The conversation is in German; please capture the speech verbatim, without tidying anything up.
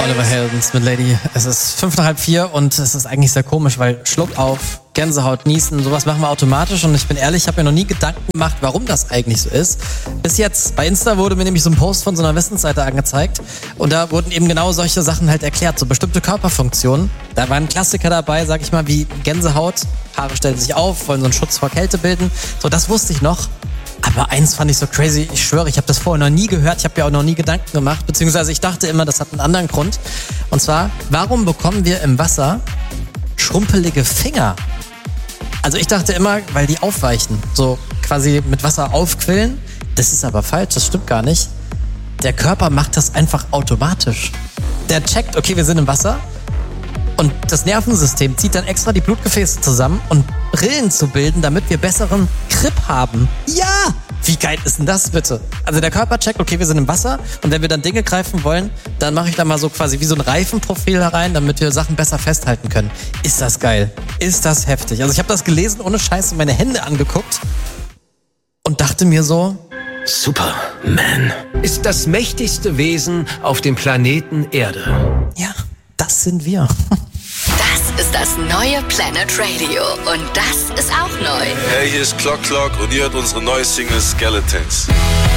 Oliver Heldens mit Lady. Es ist fünf nach halb vier und es ist eigentlich sehr komisch, weil Schluck auf, Gänsehaut, Niesen, sowas machen wir automatisch und ich bin ehrlich, ich habe mir noch nie Gedanken gemacht, warum das eigentlich so ist. Bis jetzt, bei Insta wurde mir nämlich so ein Post von so einer Wissensseite angezeigt und da wurden eben genau solche Sachen halt erklärt, so bestimmte Körperfunktionen. Da waren Klassiker dabei, sag ich mal, wie Gänsehaut, Haare stellen sich auf, wollen so einen Schutz vor Kälte bilden. So, das wusste ich noch. Aber eins fand ich so crazy, ich schwöre, ich habe das vorher noch nie gehört, ich habe ja auch noch nie Gedanken gemacht, beziehungsweise ich dachte immer, das hat einen anderen Grund. Und zwar, warum bekommen wir im Wasser schrumpelige Finger? Also ich dachte immer, weil die aufweichen, so quasi mit Wasser aufquillen. Das ist aber falsch, das stimmt gar nicht. Der Körper macht das einfach automatisch. Der checkt, okay, wir sind im Wasser. Und das Nervensystem zieht dann extra die Blutgefäße zusammen, um Rillen zu bilden, damit wir besseren Grip haben. Ja! Wie geil ist denn das bitte? Also der Körper checkt, okay, wir sind im Wasser und wenn wir dann Dinge greifen wollen, dann mache ich da mal so quasi wie so ein Reifenprofil herein, damit wir Sachen besser festhalten können. Ist das geil? Ist das heftig? Also ich habe das gelesen, ohne Scheiße meine Hände angeguckt und dachte mir so... Superman ist das mächtigste Wesen auf dem Planeten Erde. Ja, das sind wir. Das ist das neue Planet Radio und das ist auch neu. Hey, hier ist Clock Clock und ihr hört unsere neue Single Skeletons.